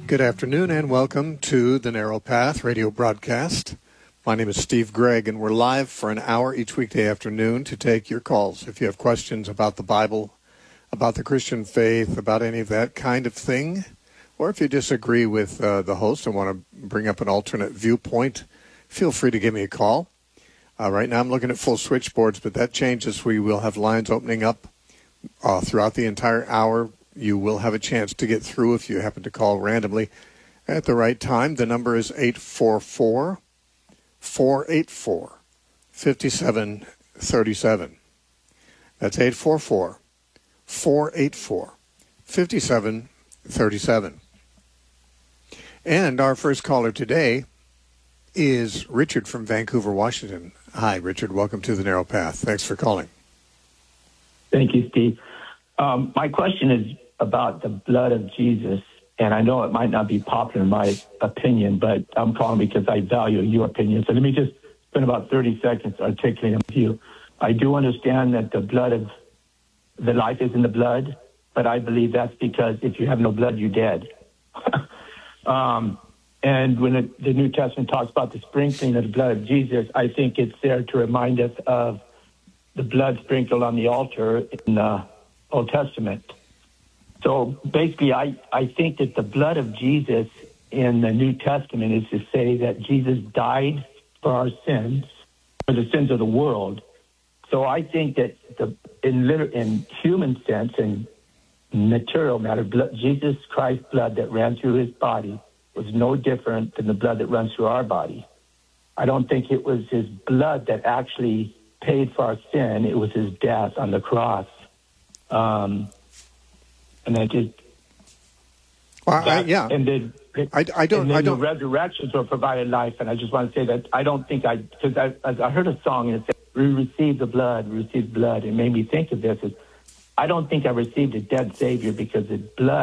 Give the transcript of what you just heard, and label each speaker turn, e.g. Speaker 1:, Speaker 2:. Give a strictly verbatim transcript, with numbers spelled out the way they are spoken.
Speaker 1: Good afternoon and welcome to the Narrow Path radio broadcast. My name is Steve Gregg, and we're live for an hour each weekday afternoon to take your calls. If you have questions about the Bible, about the Christian faith, about any of that kind of thing, or if you disagree with uh, the host and want to bring up an alternate viewpoint, feel free to give me a call. Uh, right now I'm looking at full switchboards, but that changes. We will have lines opening up uh, throughout the entire hour. You will have a chance to get through if you happen to call randomly at the right time. The number is eight four four, four eight four, five seven three seven. That's eight four four, four eight four, five seven three seven. And our first caller today is Richard from Vancouver, Washington. Hi, Richard. Welcome to the Narrow Path. Thanks for calling.
Speaker 2: Thank you, Steve. Um, my question is about the blood of Jesus, and I know it might not be popular in my opinion, but I'm calling because I value your opinion. So let me just spend about thirty seconds articulating with you. I do understand that the blood of the life is in the blood, but I believe that's because if you have no blood, you're dead. um, and when it, the New Testament talks about the sprinkling of the blood of Jesus, I think it's there to remind us of the blood sprinkled on the altar in the Old Testament. So basically, I, I think that the blood of Jesus in the New Testament is to say that Jesus died for our sins, for the sins of the world. So I think that the in liter- in human sense and material matter, blood, Jesus Christ's blood that ran through his body was no different than the blood that runs through our body. I don't think it was his blood that actually paid for our sin. It was his death on the cross. Um, and I just,
Speaker 1: well, I, yeah,
Speaker 2: and then,
Speaker 1: I, I don't,
Speaker 2: and then
Speaker 1: I don't.
Speaker 2: The resurrections were provided life, and I just want to say that I don't think I, because I, I heard a song and it said, "We received the blood, we received blood." It made me think of this. Is I don't think I received a dead Savior because the blood